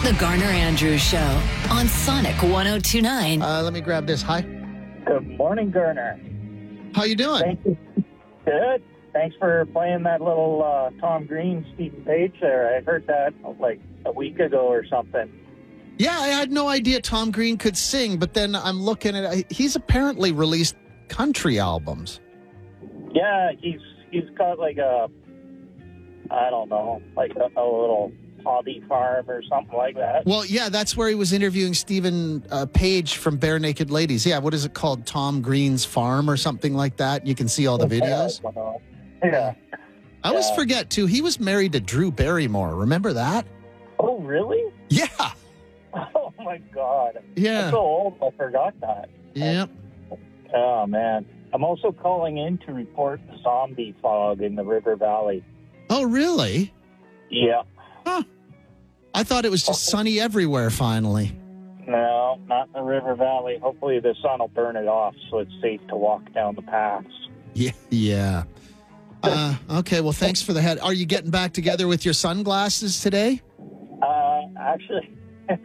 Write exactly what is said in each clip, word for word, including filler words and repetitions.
The Garner Andrews Show on Sonic one oh two point nine. Uh, let me grab this. Hi. Good morning, Garner. How you doing? Thank you. Good. Thanks for playing that little uh, Tom Green, Stephen Page there. I heard that like a week ago or something. Yeah, I had no idea Tom Green could sing, but then I'm looking at he's apparently released country albums. Yeah, he's he's got like a, I don't know, like a, a little hobby farm or something like that. Well, yeah, that's where he was interviewing Stephen uh, Page from Bare Naked Ladies. Yeah, what is it called? Tom Green's Farm or something like that? You can see all the videos. Yeah. I always Yeah. forget, too, he was married to Drew Barrymore. Remember that? Oh, really? Yeah. Oh, my God. Yeah. I'm so old, I forgot that. Yep. Oh, man. I'm also calling in to report zombie fog in the River Valley. Oh, really? Yeah. Huh. I thought it was just sunny everywhere, finally. No, not in the River Valley. Hopefully the sun will burn it off so it's safe to walk down the paths. Yeah. Yeah. Uh, okay, well, thanks for the head. Are you getting back together with your sunglasses today? Uh, actually, I,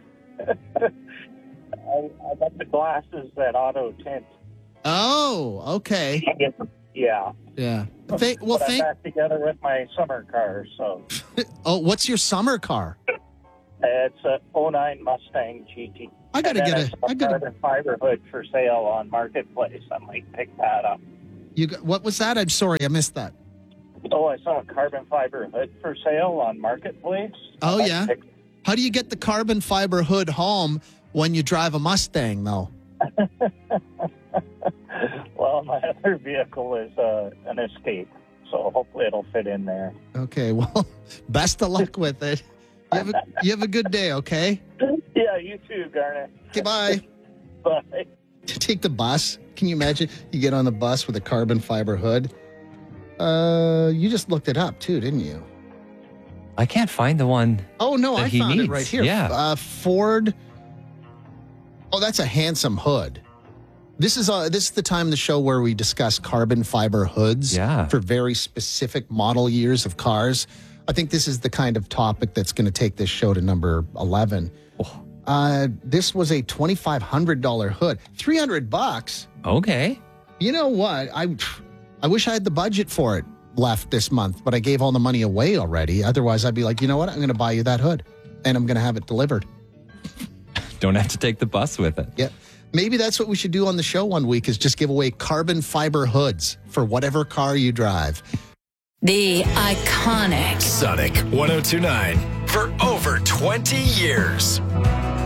I got the glasses that auto tint. Oh, okay. Yeah. Yeah. Thank, well, but I'm thank. back together with my summer car, so. Oh, what's your summer car? It's a oh nine Mustang G T. I gotta and get then a- I saw I gotta- carbon fiber hood for sale on Marketplace. I might pick that up. You got, what was that? I'm sorry, I missed that. Oh, I saw a carbon fiber hood for sale on Marketplace. Oh, I might yeah? pick- How do you get the carbon fiber hood home when you drive a Mustang, though? Well, my other vehicle is uh, an Escape, so hopefully it'll fit in there. Okay, well, best of luck with it. You have a, you have a good day, okay? Yeah, you too, Garnet. Okay, bye. Bye. Take the bus. Can you imagine? You get on the bus with a carbon fiber hood. Uh, you just looked it up too, didn't you? I can't find the one. Oh no, that I he found needs. it right here. Yeah. Uh, Ford. Oh, that's a handsome hood. This is uh, this is the time in the show where we discuss carbon fiber hoods Yeah. for very specific model years of cars. I think this is the kind of topic that's going to take this show to number eleven. Oh. Uh, this was a twenty-five hundred dollars hood, three hundred bucks. Okay. You know what? I I wish I had the budget for it left this month, but I gave all the money away already. Otherwise, I'd be like, you know what? I'm going to buy you that hood, and I'm going to have it delivered. Don't have to take the bus with it. Yeah. Maybe that's what we should do on the show one week is just give away carbon fiber hoods for whatever car you drive. The iconic Sonic one oh two point nine for over twenty years.